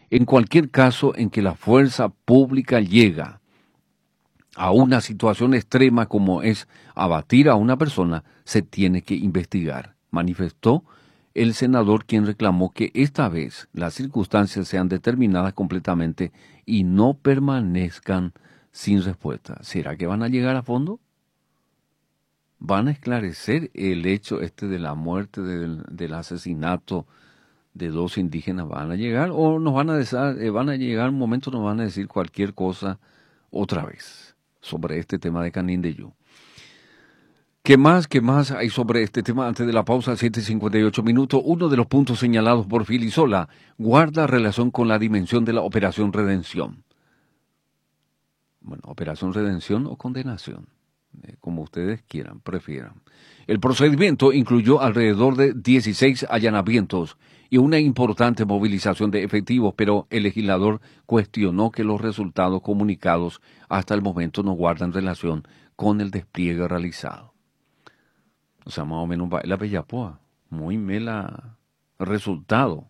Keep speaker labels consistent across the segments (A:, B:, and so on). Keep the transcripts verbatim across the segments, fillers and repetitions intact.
A: En cualquier caso en que la fuerza pública llega a una situación extrema como es abatir a una persona, se tiene que investigar, manifestó el senador, quien reclamó que esta vez las circunstancias sean determinadas completamente y no permanezcan sin respuesta. ¿Será que van a llegar a fondo? ¿Van a esclarecer el hecho este de la muerte, del, del asesinato de dos indígenas? ¿Van a llegar o nos van a, desar, eh, van a llegar un momento, nos van a decir cualquier cosa otra vez sobre este tema de Canindeyú? ¿Qué más, qué más hay sobre este tema antes de la pausa? siete cincuenta y ocho minutos. Uno de los puntos señalados por Filisola guarda relación con la dimensión de la Operación Redención. Bueno, Operación Redención o condenación, eh, como ustedes quieran, prefieran. El procedimiento incluyó alrededor de dieciséis allanamientos y una importante movilización de efectivos, pero el legislador cuestionó que los resultados comunicados hasta el momento no guardan relación con el despliegue realizado. O sea, más o menos la bellapoa, muy mela resultado.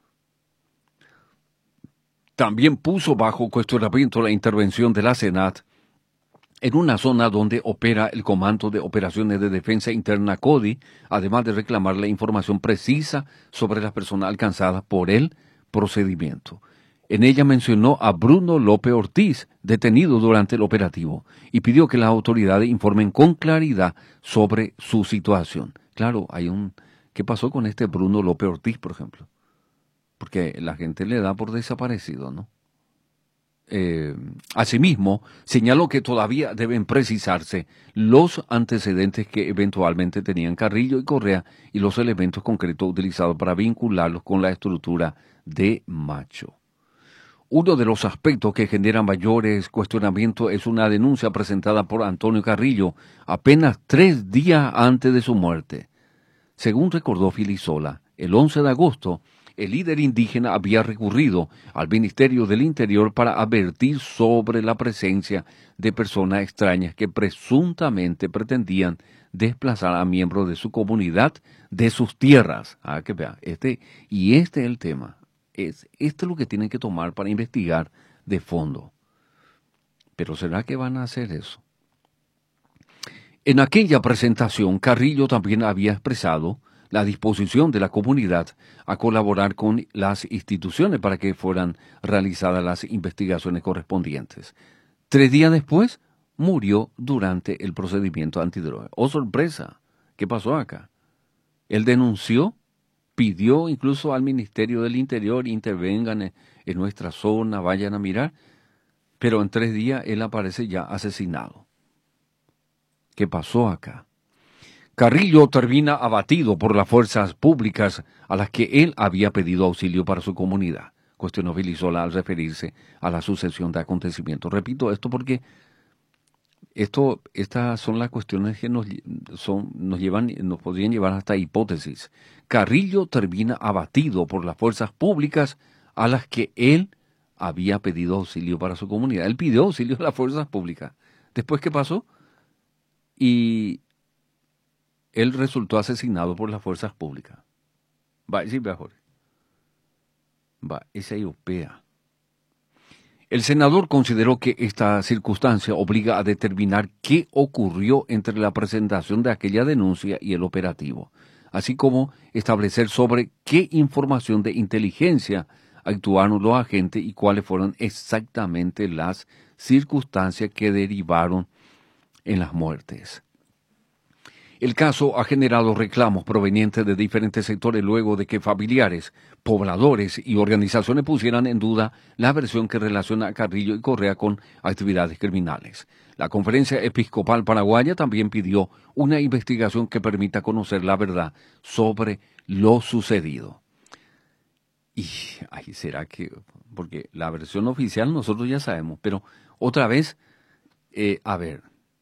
A: También puso bajo cuestionamiento la intervención de la Senat en una zona donde opera el Comando de Operaciones de Defensa Interna CODI, además de reclamar la información precisa sobre las personas alcanzadas por el procedimiento. En ella mencionó a Bruno López Ortiz, detenido durante el operativo, y pidió que las autoridades informen con claridad sobre su situación. Claro, hay un... ¿Qué pasó con este Bruno López Ortiz, por ejemplo? Porque la gente le da por desaparecido, ¿no? Eh, asimismo, señaló que todavía deben precisarse los antecedentes que eventualmente tenían Carrillo y Correa y los elementos concretos utilizados para vincularlos con la estructura de Macho. Uno de los aspectos que genera mayores cuestionamientos es una denuncia presentada por Antonio Carrillo apenas tres días antes de su muerte. Según recordó Filisola, el once de agosto, el líder indígena había recurrido al Ministerio del Interior para advertir sobre la presencia de personas extrañas que presuntamente pretendían desplazar a miembros de su comunidad de sus tierras. Ah, que vea, este, y este es el tema. Es, esto es lo que tienen que tomar para investigar de fondo. Pero ¿será que van a hacer eso? En aquella presentación, Carrillo también había expresado la disposición de la comunidad a colaborar con las instituciones para que fueran realizadas las investigaciones correspondientes. Tres días después, murió durante el procedimiento antidroga. ¡Oh, sorpresa! ¿Qué pasó acá? Él denunció, pidió incluso al Ministerio del Interior, intervengan en nuestra zona, vayan a mirar, pero en tres días él aparece ya asesinado. ¿Qué pasó acá? Carrillo termina abatido por las fuerzas públicas a las que él había pedido auxilio para su comunidad, cuestionó Filisola al referirse a la sucesión de acontecimientos. Repito esto porque esto, estas son las cuestiones que nos, son, nos, llevan, nos podrían llevar hasta hipótesis. Carrillo termina abatido por las fuerzas públicas a las que él había pedido auxilio para su comunidad. Él pidió auxilio a las fuerzas públicas. ¿Después qué pasó? Y él resultó asesinado por las fuerzas públicas. Va, sí, mejor. Va, esa europea. El senador consideró que esta circunstancia obliga a determinar qué ocurrió entre la presentación de aquella denuncia y el operativo, así como establecer sobre qué información de inteligencia actuaron los agentes y cuáles fueron exactamente las circunstancias que derivaron en las muertes. El caso ha generado reclamos provenientes de diferentes sectores luego de que familiares, pobladores y organizaciones pusieran en duda la versión que relaciona a Carrillo y Correa con actividades criminales. La Conferencia Episcopal Paraguaya también pidió una investigación que permita conocer la verdad sobre lo sucedido. Y ahí será que, porque la versión oficial nosotros ya sabemos, pero otra vez, eh, a ver,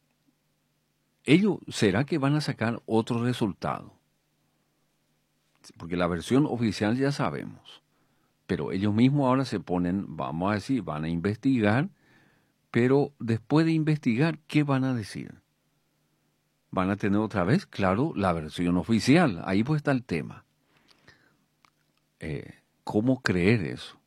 A: ellos, ¿será que van a sacar otro resultado? Porque la versión oficial ya sabemos, pero ellos mismos ahora se ponen, vamos a decir, van a investigar, pero después de investigar, ¿qué van a decir? Van a tener otra vez, claro, la versión oficial. Ahí pues está el tema. Eh, ¿Cómo creer eso?